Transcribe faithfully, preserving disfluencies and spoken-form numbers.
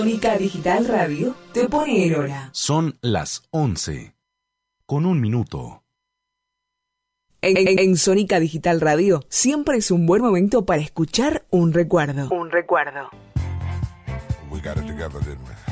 Sónica Digital Radio te pone en hora. Son las once, con un minuto. En, en, en Sónica Digital Radio siempre es un buen momento para escuchar un recuerdo. Un recuerdo. We got it together, didn't we?